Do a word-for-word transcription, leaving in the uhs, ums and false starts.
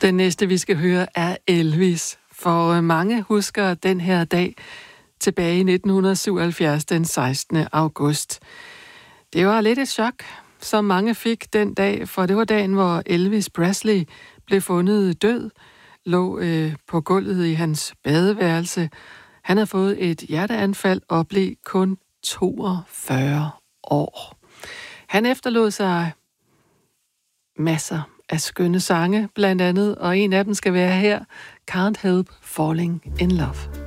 Den næste, vi skal høre, er Elvis. For mange husker den her dag tilbage i nitten syvoghalvfjerds, den sekstende august. Det var lidt et chok, som mange fik den dag, for det var dagen, hvor Elvis Presley blev fundet død, lå øh, på gulvet i hans badeværelse. Han havde fået et hjerteanfald og blev kun toogfyrre år. Han efterlod sig masser af skønne sange, blandt andet, og en af dem skal være her, Can't Help Falling in Love.